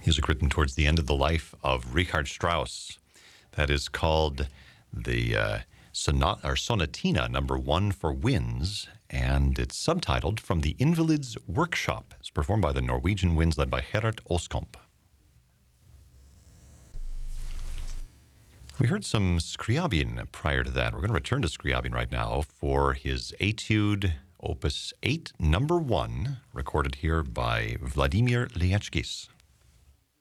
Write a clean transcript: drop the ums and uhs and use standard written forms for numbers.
Music written towards the end of the life of Richard Strauss. That is called the Sonatina Number 1 for Winds, and it's subtitled From the Invalids' Workshop. It's performed by the Norwegian Winds, led by Gerhard Oskamp. We heard some Scriabin prior to that. We're going to return to Scriabin right now for his Etude Opus 8, Number 1, recorded here by Vladimir Liechkis.